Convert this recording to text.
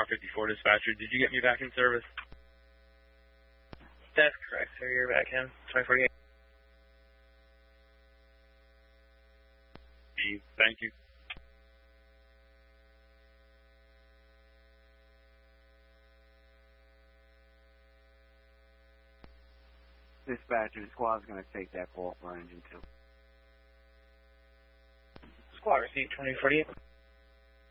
Squad 54 dispatcher. Did you get me back in service? That's correct, sir. You're back in. 2048. Thank you. Dispatcher, the squad's going to take that call for engine 2. Squad receipt 2048.